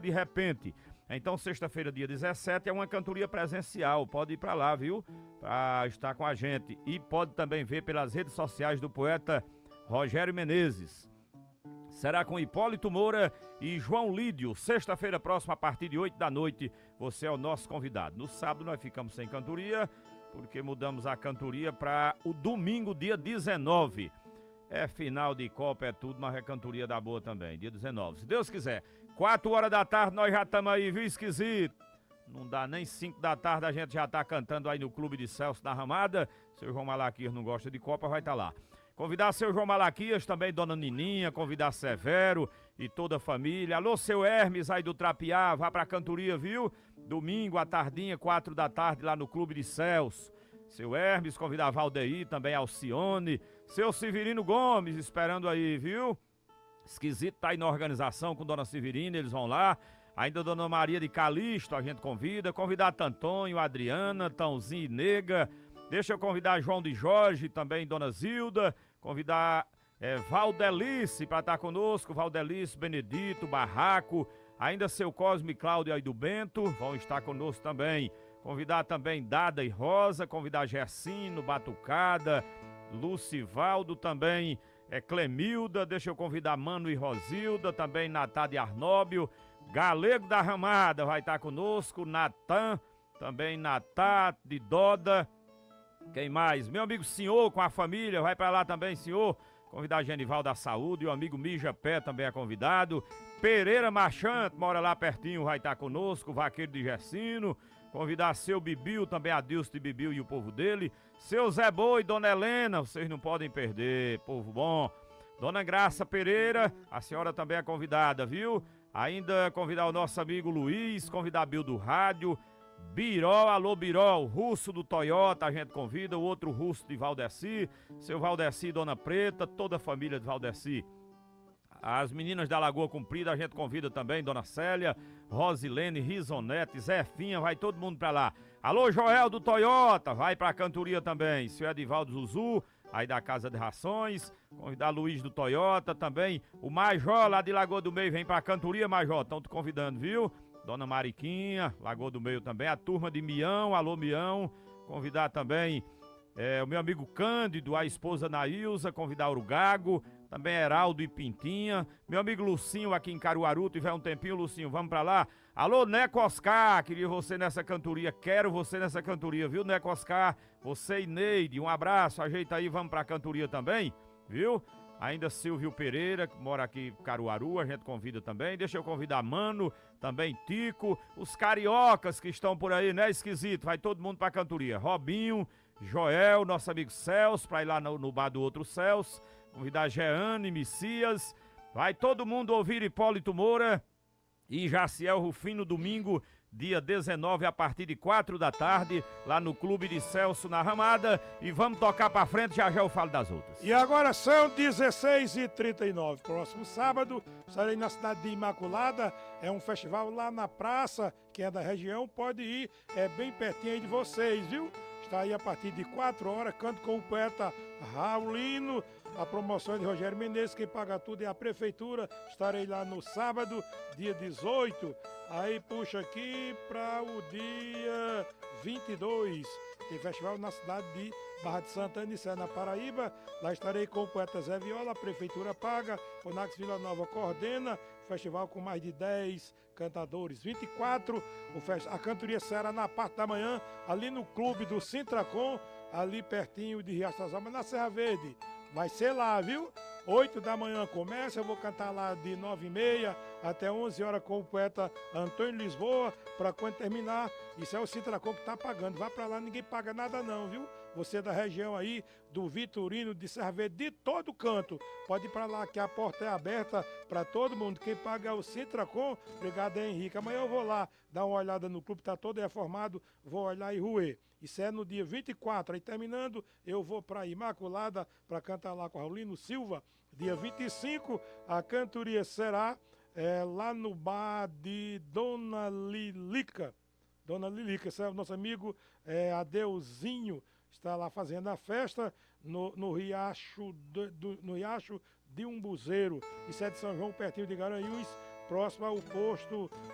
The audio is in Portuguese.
de repente. Então, sexta-feira, dia 17, é uma cantoria presencial. Pode ir pra lá, viu? Pra estar com a gente. E pode também ver pelas redes sociais do poeta Rogério Menezes. Será com Hipólito Moura e João Lídio. Sexta-feira próxima, a partir de 8 da noite, você é o nosso convidado. No sábado nós ficamos sem cantoria, porque mudamos a cantoria para o domingo, dia 19. É final de Copa, é tudo, mas é cantoria da boa também, dia 19. Se Deus quiser, 4 horas da tarde nós já estamos aí, viu, esquisito? Não dá nem 5 da tarde, a gente já tá cantando aí no Clube de Celso da Ramada. Seu João Malaquias não gosta de Copa, vai estar lá. Convidar seu João Malaquias, também Dona Nininha, convidar Severo e toda a família. Alô, seu Hermes aí do Trapiá, vá pra cantoria, viu? Domingo à tardinha, 4 da tarde, lá no Clube de Celso. Seu Hermes, convidar Valdeir, também Alcione. Seu Severino Gomes, esperando aí, viu? Esquisito tá aí na organização com Dona Severina, eles vão lá. Ainda Dona Maria de Calixto, a gente convida. Convidar Tantonho, Adriana, Tãozinho e Nega. Deixa eu convidar João de Jorge, também Dona Zilda. Convidar Valdelice para estar conosco. Valdelice, Benedito, Barraco. Ainda seu Cosme e Cláudio aí do Bento vão estar conosco também. Convidar também Dada e Rosa. Convidar Gersino, Batucada, Lucivaldo também. Clemilda, deixa eu convidar Mano e Rosilda. Também Natá de Arnóbio. Galego da Ramada vai estar conosco. Natan, também Natá de Doda. Quem mais? Meu amigo Senhor com a família, vai pra lá também, senhor. Convidar Genival da Saúde, o amigo Mija Pé também é convidado. Pereira Marchante, mora lá pertinho, vai estar conosco. Vaqueiro de Gersino. Convidar seu Bibiu, também a Dilce de Bibiu e o povo dele. Seu Zé Boi, Dona Helena, vocês não podem perder, povo bom. Dona Graça Pereira, a senhora também é convidada, viu? Ainda convidar o nosso amigo Luiz, convidar a Bill do Rádio. Biró, alô Biró, o russo do Toyota, a gente convida, o outro russo de Valdeci, seu Valdeci, Dona Preta, toda a família de Valdeci. As meninas da Lagoa Comprida, a gente convida também, Dona Célia, Rosilene, Risonete, Zefinha, vai todo mundo pra lá. Alô Joel do Toyota, vai pra cantoria também, seu Edivaldo Zuzu, aí da Casa de Rações, convidar Luiz do Toyota também, o Major lá de Lagoa do Meio, vem pra cantoria, Major, estão te convidando, viu? Dona Mariquinha, Lagoa do Meio também, a turma de Mião, alô Mião, convidar também o meu amigo Cândido, a esposa Nailza, convidar o Gago, também Heraldo e Pintinha, meu amigo Lucinho aqui em Caruaru, tiver um tempinho, Lucinho, vamos pra lá. Alô Neco Oscar, queria você nessa cantoria, quero você nessa cantoria, viu Neco Oscar, você e Neide, um abraço, ajeita aí, vamos pra cantoria também, viu? Ainda Silvio Pereira, que mora aqui em Caruaru, a gente convida também. Deixa eu convidar Mano, também Tico, os cariocas que estão por aí, né, esquisito? Vai todo mundo pra cantoria. Robinho, Joel, nosso amigo Celso, pra ir lá no bar do outro Celso. Convidar Jeane, Messias. Vai todo mundo ouvir Hipólito Moura e Jaciel Rufino, domingo, dia 19, a partir de 4 da tarde, lá no Clube de Celso, na Ramada. E vamos tocar pra frente, já eu falo das outras. E agora são 16h39. Próximo sábado, estarei na cidade de Imaculada. É um festival lá na praça, quem é da região pode ir, é bem pertinho aí de vocês, viu? Está aí a partir de 4 horas, canto com o poeta Raulino. A promoção é de Rogério Menezes, quem paga tudo é a prefeitura. Estarei lá no sábado, dia 18. Aí puxa aqui para o dia 22. Tem festival na cidade de Barra de Santana e Serra, na Paraíba. Lá estarei com o poeta Zé Viola, a prefeitura paga. Onax Vila Nova coordena. Festival com mais de 10 cantadores. 24, a cantoria será na parte da manhã, ali no clube do Sintracom, ali pertinho de Riacho das Almas, na Serra Verde. Vai ser lá, viu? 8 da manhã começa, eu vou cantar lá de 9h30 até 11 horas com o poeta Antônio Lisboa, para quando terminar, isso é o Sintracom que tá pagando. Vá para lá, ninguém paga nada não, viu? Você da região aí, do Vitorino, de Serra Verde, de todo canto, pode ir para lá que a porta é aberta para todo mundo. Quem paga é o Sintracom. Obrigado, Henrique. Amanhã eu vou lá dar uma olhada no clube, tá todo reformado, vou olhar e ruer. Isso é no dia 24, aí terminando, eu vou para Imaculada para cantar lá com Raulino Silva. Dia 25, a cantoria será lá no bar de Dona Lilica. Dona Lilica, esse é o nosso amigo Adeuzinho, está lá fazendo a festa no Riacho no Riacho de Umbuzeiro. Isso é de São João, pertinho de Garanhuns, próximo ao posto